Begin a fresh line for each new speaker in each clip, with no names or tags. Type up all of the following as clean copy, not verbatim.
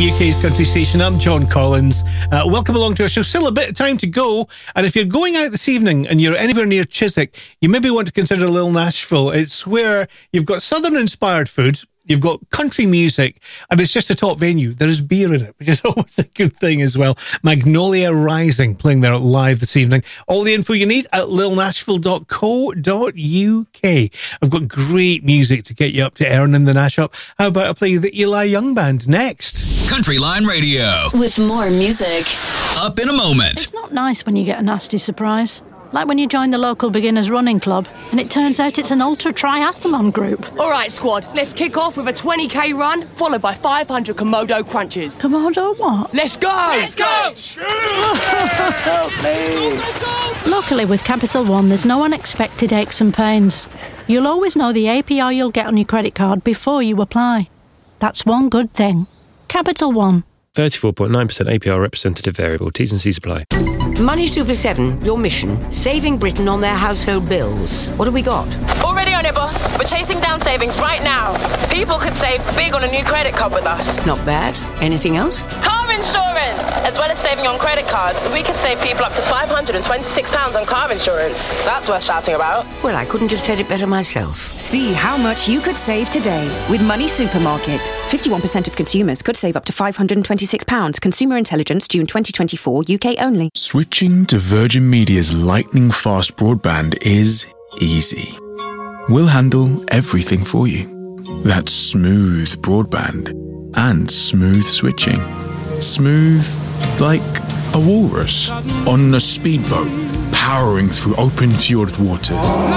the UK's country station. I'm John Collins. Welcome along to our show. Still a bit of time to go. And if you're going out this evening and you're anywhere near Chiswick, you maybe want to consider Little Nashville. It's where you've got Southern-inspired food, you've got country music, and it's just a top venue. There is beer in it, which is always a good thing as well. Magnolia Rising playing there live this evening. All the info you need at lilnashville.co.uk. I've got great music to get you up to Erin in the Nash Up. How about I play the Eli Young Band next?
Country Line Radio.
With more music.
Up in a moment.
It's not nice when you get a nasty surprise. Like when you join the local beginners running club and it turns out it's an ultra triathlon group.
All right, squad, let's kick off with a 20k run, followed by 500 Komodo crunches.
Komodo what?
Let's go!
Let's go!
Help me! Luckily with Capital One, there's no unexpected aches and pains. You'll always know the APR you'll get on your credit card before you apply. That's one good thing. Capital One.
34.9% APR representative variable. T's and C's apply.
Money Super 7, your mission, saving Britain on their household bills. What have we got?
Already on it, boss. We're chasing down savings right now. People could save big on a new credit card with us.
Not bad. Anything else?
Car insurance! As well as saving on credit cards, we could save people up to £526 on car insurance. That's worth shouting about.
Well, I couldn't have said it better myself.
See how much you could save today with Money Supermarket. 51% of consumers could save up to £526. Consumer Intelligence, June 2024, UK only.
Switching to Virgin Media's lightning-fast broadband is easy. We'll handle everything for you. That's smooth broadband and smooth switching. Smooth like a walrus on a speedboat powering through open fjord waters.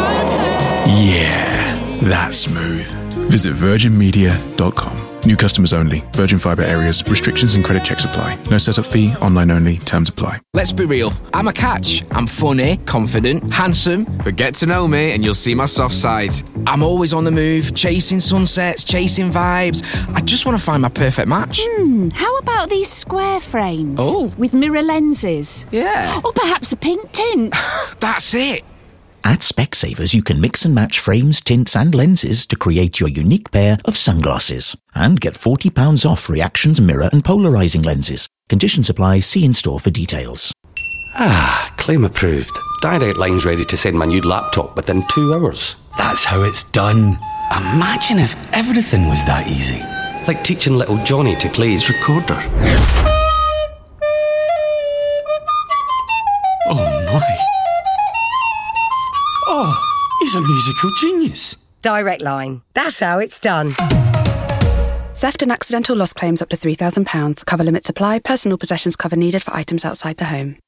Yeah, that's smooth. Visit virginmedia.com. New customers only. Virgin Fibre areas. Restrictions and credit checks apply. No setup fee. Online only. Terms apply.
Let's be real. I'm a catch. I'm funny, confident, handsome, but get to know me and you'll see my soft side. I'm always on the move, chasing sunsets, chasing vibes. I just want to find my perfect match.
How about these square frames?
Oh.
With mirror lenses?
Yeah.
Or perhaps a pink tint?
That's it.
At Specsavers, you can mix and match frames, tints and lenses to create your unique pair of sunglasses. And get £40 off reactions, mirror and polarising lenses. Conditions apply. See in-store for details.
Claim approved. Direct Line's ready to send my new laptop within 2 hours.
That's how it's done. Imagine if everything was that easy.
Like teaching little Johnny to play his recorder.
Oh my. Oh, he's a musical genius.
Direct Line. That's how it's done.
Theft and accidental loss claims up to £3,000. Cover limits apply. Personal possessions cover needed for items outside the home.